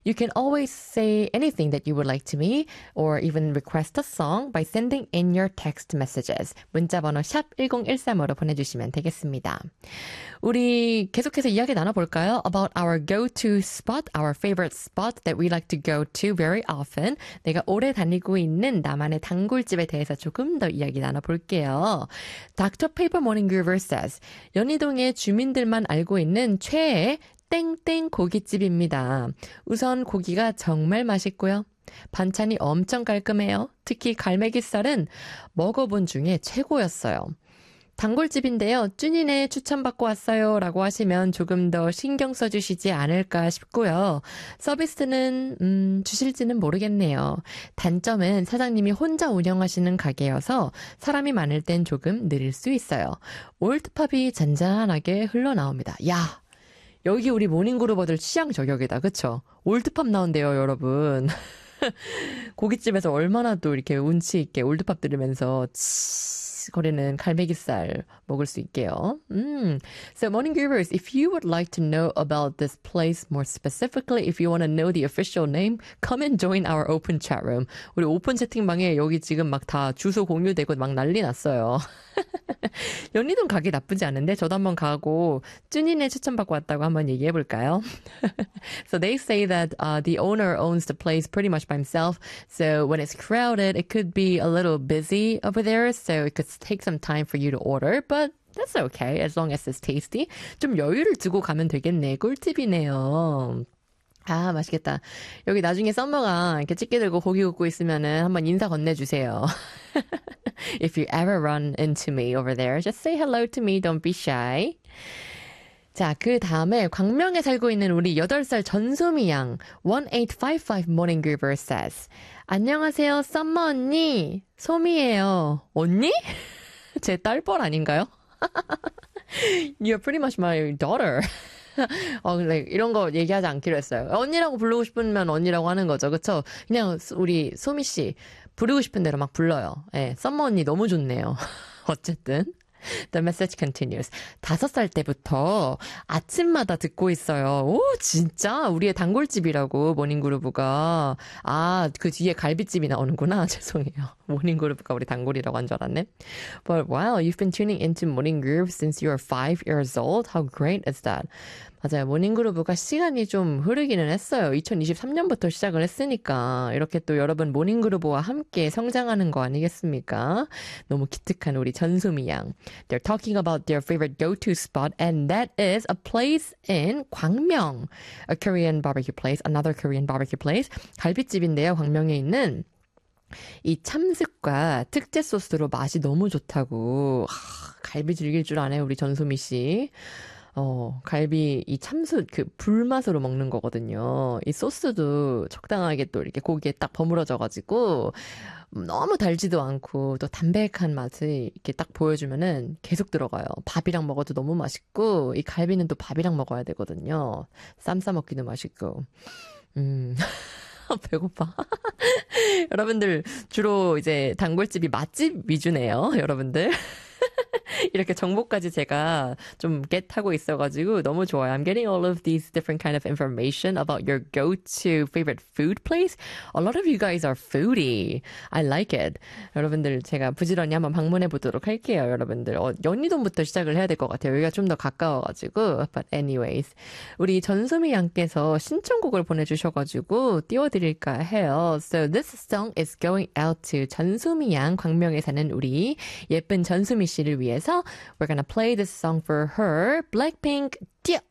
You can always say anything that you would like to me or even request a song by sending in your text messages. 문자번호 샵 1013으로 보내주시면 되겠습니다. 우리 계속해서 이야기 나눠볼까요? About our go-to spot, our favorite spot that we like to go to very often. 내가 오래 다니고 있는 나만의 단골집에 대해서 조금 더 이야기 나눠볼게요. Dr. Paper Morning Groover says, 연희동의 주민들만 알고 있는 최애 땡땡 고깃집입니다. 우선 고기가 정말 맛있고요. 반찬이 엄청 깔끔해요. 특히 갈매기살은 먹어본 중에 최고였어요. 단골집인데요. 쭈니네 추천받고 왔어요 라고 하시면 조금 더 신경 써주시지 않을까 싶고요. 서비스는 주실지는 모르겠네요. 단점은 사장님이 혼자 운영하시는 가게여서 사람이 많을 땐 조금 느릴 수 있어요. 올드팝이 잔잔하게 흘러나옵니다. 야! 여기 우리 모닝그루버들 취향 저격이다. 그쵸? 올드팝 나온대요, 여러분. 고깃집에서 얼마나 또 이렇게 운치 있게 올드팝 들으면서 거리는 갈매기살 먹을 수 있게요. So Morning Groovers, if you would like to know about this place more specifically, if you want to know the official name, come and join our open chat room. 우리 오픈 채팅방에 여기 지금 막 다 주소 공유되고 막 난리 났어요. 연희동 가기 나쁘지 않은데 저도 한번 가고 쭈니네 추천받고 왔다고 한번 얘기해볼까요? So they say that the owner owns the place pretty much by himself. So when it's crowded, it could be a little busy over there. So it could take some time for you to order. But that's okay as long as it's tasty. 좀 여유를 두고 가면 되겠네. 꿀팁이네요. 아, 맛있겠다. 여기 나중에 썸머가 이렇게 집게 들고 고기 굽고 있으면은 한번 인사 건네주세요. If you ever run into me over there, just say hello to me. Don't be shy. 자, 그 다음에 광명에 살고 있는 우리 8살 전소미 양 1855 Morning Groover says 안녕하세요, 썸머 언니. 소미예요. 언니? 제 딸뻘 아닌가요? You're pretty much my daughter. 이런 거 얘기하지 않기로 했어요. 언니라고 부르고 싶으면 언니라고 하는 거죠. 그쵸? 그냥 우리 소미 씨 부르고 싶은 대로 막 불러요. 예, 썸머 언니 너무 좋네요. 어쨌든. The message continues. 5살 때부터 아침마다 듣고 있어요. 오, 진짜? 우리의 단골집이라고, 모닝그루브가. 아, 그 뒤에 갈비집이 나오는구나. 죄송해요. 모닝그루브가 우리 단골이라고 한 줄 알았네. But wow, you've been tuning into Morning Groove since you are 5 years old. How great is that? 맞아요. 모닝그루브가 시간이 좀 흐르기는 했어요. 2023년부터 시작을 했으니까 이렇게 또 여러분 모닝그루브와 함께 성장하는 거 아니겠습니까? 너무 기특한 우리 전소미 양. They're talking about their favorite go-to spot and that is a place in 광명. A Korean barbecue place, another Korean barbecue place. 갈비집인데요. 광명에 있는 이 참숯과 특제 소스로 맛이 너무 좋다고. 갈비 즐길 줄 아네 우리 전소미 씨. 갈비, 이 참숯, 그, 불맛으로 먹는 거거든요. 이 소스도 적당하게 또 이렇게 고기에 딱 버무려져가지고, 너무 달지도 않고, 또 담백한 맛을 이렇게 딱 보여주면은 계속 들어가요. 밥이랑 먹어도 너무 맛있고, 이 갈비는 또 밥이랑 먹어야 되거든요. 쌈 싸먹기도 맛있고. 배고파. 여러분들, 주로 이제 단골집이 맛집 위주네요, 여러분들. 이렇게 정보까지 제가 좀 겟하고 있어가지고 너무 좋아요. I'm getting all of these different kind of information about your go-to favorite food place. A lot of you guys are foodie. I like it. 여러분들 제가 부지런히 한번 방문해 보도록 할게요. 여러분들 연희동부터 시작을 해야 될 것 같아요. 여기가 좀 더 가까워가지고. But anyways, 우리 전소미 양께서 신청곡을 보내주셔가지고 띄워드릴까 해요. So this song is going out to 전소미 양, 광명에 사는 우리 예쁜 전소미 씨를 위해서 we're gonna play this song for her. Blackpink, 띄어!